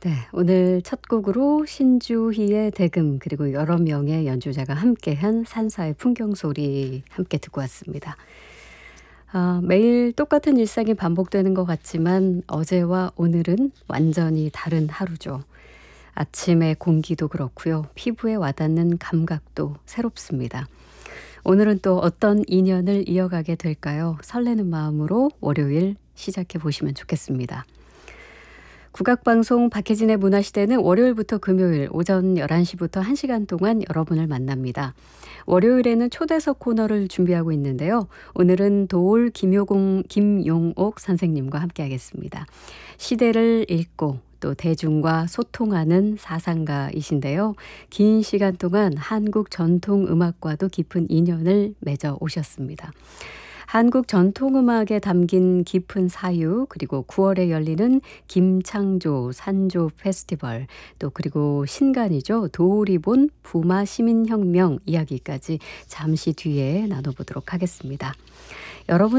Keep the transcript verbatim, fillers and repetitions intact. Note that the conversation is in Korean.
네, 오늘 첫 곡으로 신주희의 대금 그리고 여러 명의 연주자가 함께한 산사의 풍경소리 함께 듣고 왔습니다. 아, 매일 똑같은 일상이 반복되는 것 같지만 어제와 오늘은 완전히 다른 하루죠. 아침의 공기도 그렇고요. 피부에 와닿는 감각도 새롭습니다. 오늘은 또 어떤 인연을 이어가게 될까요? 설레는 마음으로 월요일 시작해 보시면 좋겠습니다. 국악방송 박혜진의 문화시대는 월요일부터 금요일 오전 열한 시부터 한 시간 동안 여러분을 만납니다. 월요일에는 초대석 코너를 준비하고 있는데요. 오늘은 도올 김용옥, 김용옥 선생님과 함께하겠습니다. 시대를 읽고 또 대중과 소통하는 사상가이신데요. 긴 시간 동안 한국 전통음악과도 깊은 인연을 맺어 오셨습니다. 한국 전통음악에 담긴 깊은 사유, 그리고 구월에 열리는 김창조 산조 페스티벌, 또 그리고 신간이죠. 도울이 본 부마 시민혁명 이야기까지 잠시 뒤에 나눠보도록 하겠습니다. 여러분